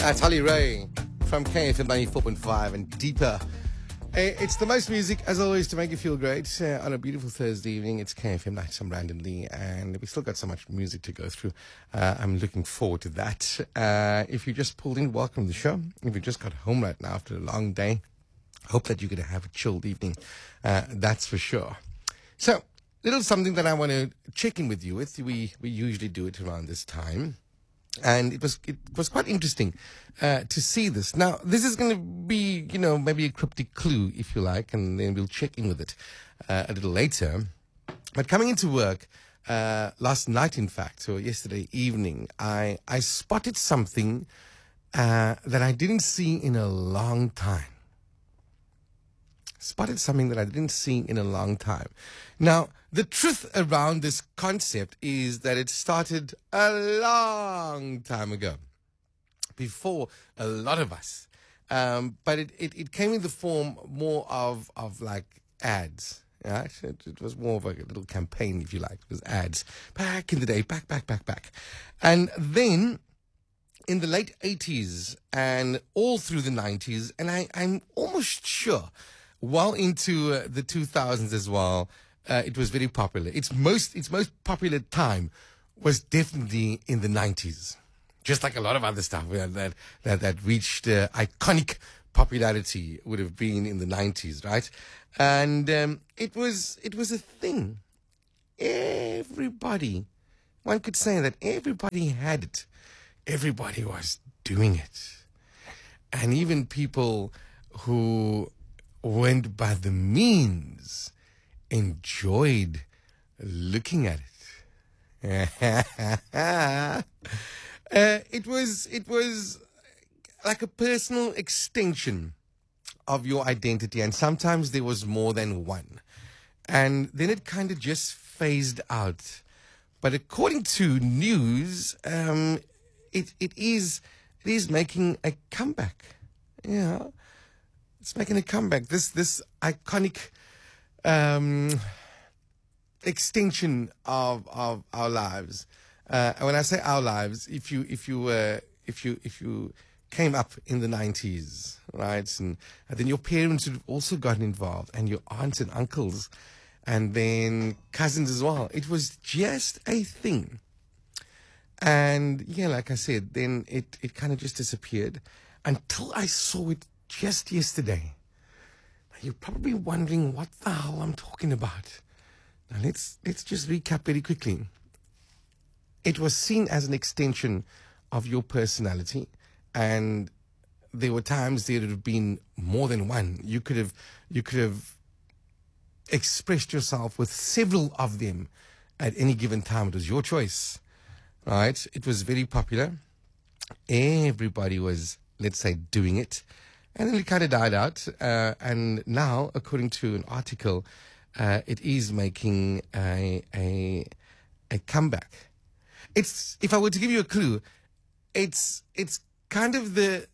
That's Holly Ray from KFM 94.5 and Deeper. It's the most music, as always, to make you feel great on a beautiful Thursday evening. It's KFM Nights. I'm Brandon Lee, and we still got so much music to go through. I'm looking forward to that. If you just pulled in, welcome to the show. If you just got home right now after a long day, hope that you're going to have a chilled evening. That's for sure. So, little something that I want to check in with you with. We usually do it around this time. And it was quite interesting to see this. Now, this is going to be, maybe a cryptic clue, if you like, and then we'll check in with it a little later. But coming into work last night, in fact, or yesterday evening, I spotted something that I didn't see in a long time. Now, the truth around this concept is that it started a long time ago, before a lot of us. But it came in the form more of like ads. Right? It was more of a little campaign, if you like. It was ads back in the day, back. And then in the late 80s and all through the 90s, and I'm almost sure well into the 2000s as well, it was very popular. Its most popular time was definitely in the 90s. Just like a lot of other stuff that reached iconic popularity would have been in the 90s, right? And it was a thing. Everybody, one could say that everybody had it. Everybody was doing it. And even people who went by the means enjoyed looking at it. It was like a personal extension of your identity, and sometimes there was more than one. And then it kind of just phased out. But according to news, it is making a comeback. Yeah. It's making a comeback. This iconic extension of our lives. And when I say our lives, if you came up in the 90s, right, and then your parents would have also gotten involved, and your aunts and uncles, and then cousins as well. It was just a thing. And yeah, like I said, then it kind of just disappeared until I saw it just yesterday. Now, you're probably wondering what the hell I'm talking about. Now let's just recap very quickly. It was seen as an extension of your personality, and there were times there would have been more than one. You could have expressed yourself with several of them at any given time. It was your choice, right? It was very popular. Everybody was, let's say, doing it. And then it kind of died out. And now, according to an article, it is making a comeback. If I were to give you a clue, it's kind of the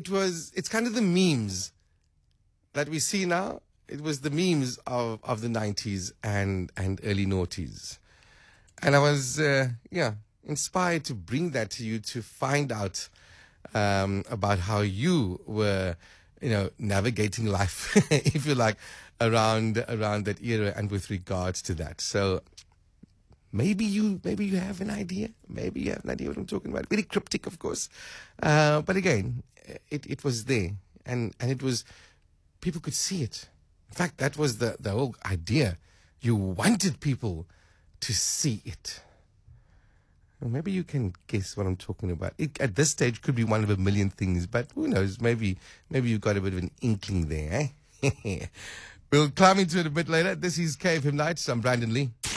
memes that we see now. It was the memes of the 90s and early noughties. And I was, inspired to bring that to you to find out about how you were, navigating life, if you like, around that era and with regards to that. So maybe you have an idea. Maybe you have an idea what I'm talking about. Very cryptic, of course. But again, it was there, and it was, people could see it. In fact, that was the whole idea. You wanted people to see it. Well, maybe you can guess what I'm talking about. It, at this stage, could be one of a million things, but who knows? Maybe you got a bit of an inkling there, eh? We'll climb into it a bit later. This is KFM Nights. I'm Brandon Lee.